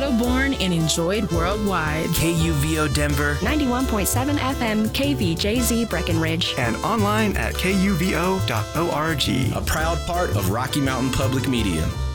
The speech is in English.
born and enjoyed worldwide. KUVO Denver, 91.7 FM KVJZ Breckenridge, and online at kuvo.org. A proud part of Rocky Mountain Public Media.